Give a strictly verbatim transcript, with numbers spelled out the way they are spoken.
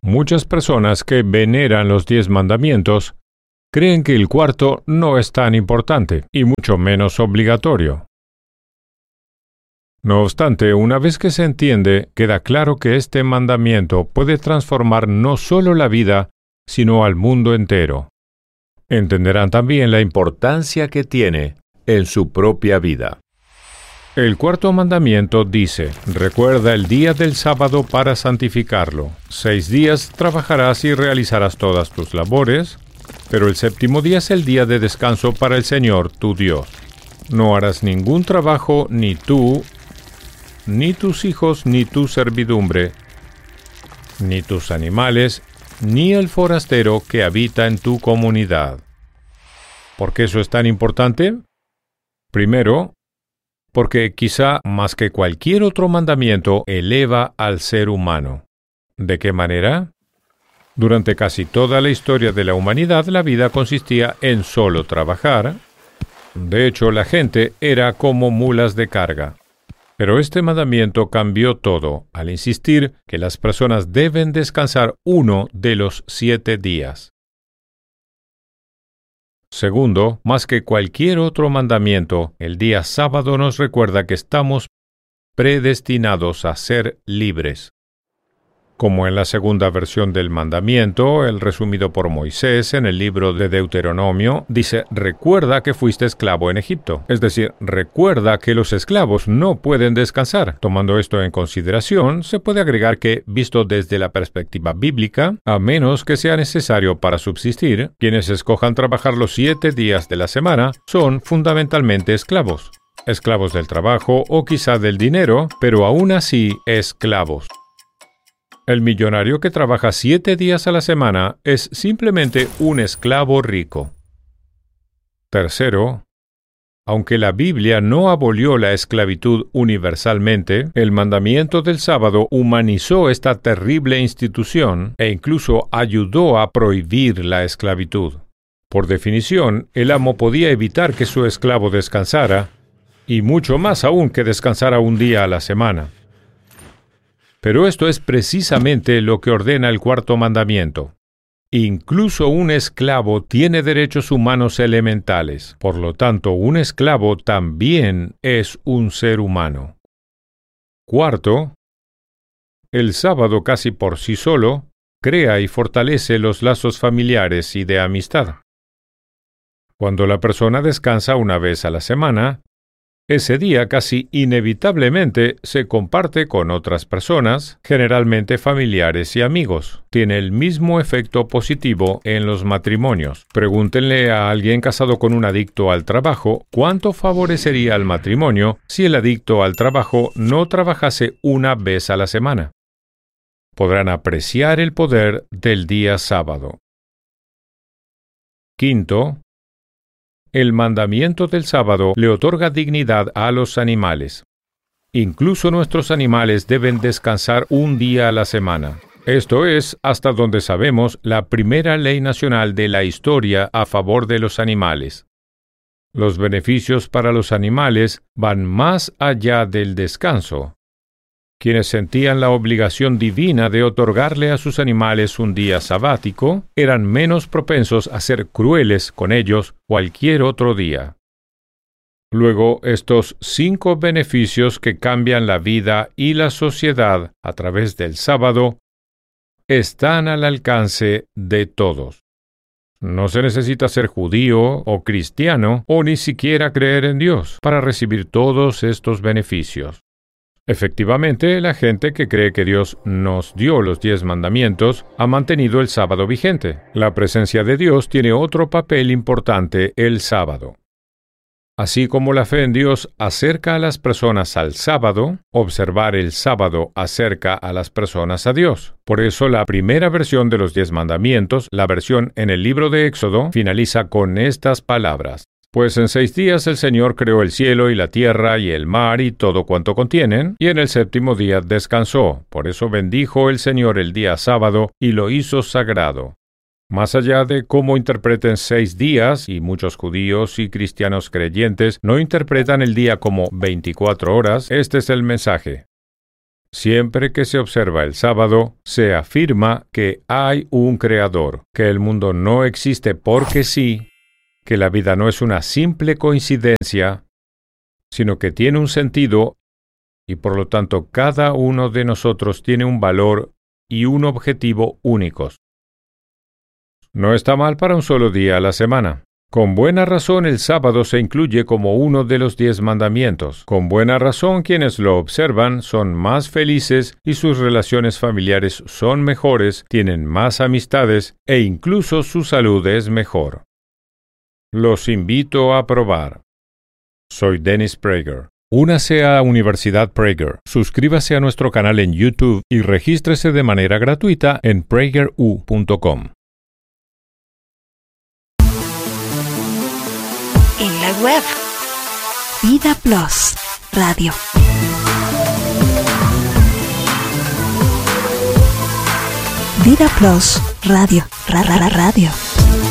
Muchas personas que veneran los diez mandamientos creen que el cuarto no es tan importante y mucho menos obligatorio. No obstante, una vez que se entiende, queda claro que este mandamiento puede transformar no solo la vida, sino al mundo entero. Entenderán también la importancia que tiene en su propia vida. El cuarto mandamiento dice: recuerda el día del sábado para santificarlo. Seis días trabajarás y realizarás todas tus labores, pero el séptimo día es el día de descanso para el Señor tu Dios. No harás ningún trabajo, ni tú, ni tus hijos, ni tu servidumbre, ni tus animales, ni el forastero que habita en tu comunidad. ¿Por qué eso es tan importante? Primero, porque quizá más que cualquier otro mandamiento eleva al ser humano. ¿De qué manera? Durante casi toda la historia de la humanidad, la vida consistía en solo trabajar. De hecho, la gente era como mulas de carga. Pero este mandamiento cambió todo al insistir que las personas deben descansar uno de los siete días. Segundo, más que cualquier otro mandamiento, el día sábado nos recuerda que estamos predestinados a ser libres. Como en la segunda versión del mandamiento, el resumido por Moisés en el libro de Deuteronomio, dice: recuerda que fuiste esclavo en Egipto. Es decir, recuerda que los esclavos no pueden descansar. Tomando esto en consideración, se puede agregar que, visto desde la perspectiva bíblica, a menos que sea necesario para subsistir, quienes escojan trabajar los siete días de la semana son fundamentalmente esclavos. Esclavos del trabajo o quizá del dinero, pero aún así esclavos. El millonario que trabaja siete días a la semana es simplemente un esclavo rico. Tercero, aunque la Biblia no abolió la esclavitud universalmente, el mandamiento del sábado humanizó esta terrible institución e incluso ayudó a prohibir la esclavitud. Por definición, el amo podía evitar que su esclavo descansara, y mucho más aún que descansara un día a la semana. Pero esto es precisamente lo que ordena el cuarto mandamiento. Incluso un esclavo tiene derechos humanos elementales. Por lo tanto, un esclavo también es un ser humano. Cuarto, el sábado casi por sí solo crea y fortalece los lazos familiares y de amistad. Cuando la persona descansa una vez a la semana, ese día casi inevitablemente se comparte con otras personas, generalmente familiares y amigos. Tiene el mismo efecto positivo en los matrimonios. Pregúntenle a alguien casado con un adicto al trabajo cuánto favorecería al matrimonio si el adicto al trabajo no trabajase una vez a la semana. Podrán apreciar el poder del día sábado. Quinto, el mandamiento del sábado le otorga dignidad a los animales. Incluso nuestros animales deben descansar un día a la semana. Esto es, hasta donde sabemos, la primera ley nacional de la historia a favor de los animales. Los beneficios para los animales van más allá del descanso. Quienes sentían la obligación divina de otorgarle a sus animales un día sabático eran menos propensos a ser crueles con ellos cualquier otro día. Luego, estos cinco beneficios que cambian la vida y la sociedad a través del sábado están al alcance de todos. No se necesita ser judío o cristiano o ni siquiera creer en Dios para recibir todos estos beneficios. Efectivamente, la gente que cree que Dios nos dio los diez mandamientos ha mantenido el sábado vigente. La presencia de Dios tiene otro papel importante el sábado. Así como la fe en Dios acerca a las personas al sábado, observar el sábado acerca a las personas a Dios. Por eso la primera versión de los diez mandamientos, la versión en el libro de Éxodo, finaliza con estas palabras: Pues en seis días el Señor creó el cielo y la tierra y el mar y todo cuanto contienen, y en el séptimo día descansó. Por eso bendijo el Señor el día sábado y lo hizo sagrado. Más allá de cómo interpreten seis días, y muchos judíos y cristianos creyentes no interpretan el día como veinticuatro horas, este es el mensaje. Siempre que se observa el sábado, se afirma que hay un creador, que el mundo no existe porque sí, que la vida no es una simple coincidencia, sino que tiene un sentido y por lo tanto cada uno de nosotros tiene un valor y un objetivo únicos. No está mal para un solo día a la semana. Con buena razón el sábado se incluye como uno de los diez mandamientos. Con buena razón quienes lo observan son más felices y sus relaciones familiares son mejores, tienen más amistades e incluso su salud es mejor. Los invito a probar. Soy Dennis Prager. Únase a Universidad Prager, suscríbase a nuestro canal en YouTube y regístrese de manera gratuita en prager u punto com. En la web Vida Plus Radio. Vida Plus Radio. Ra, ra, ra, radio.